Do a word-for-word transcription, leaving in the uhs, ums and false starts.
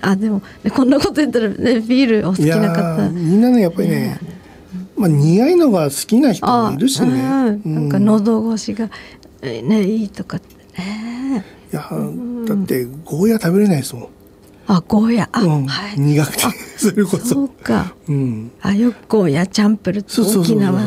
あでも、ね、こんなこと言ったら、ね、ビールお好きな方みんなねやっぱりね、まあ、苦いのが好きな人もいるしね、 うん、なんか喉越しが、ね、いいとかってね。 いやだってゴーヤ食べれないですもん。 あゴーヤあ、 うんはい、 苦くてそれこそそうか、 うん、 あよくゴーヤチャンプルって沖縄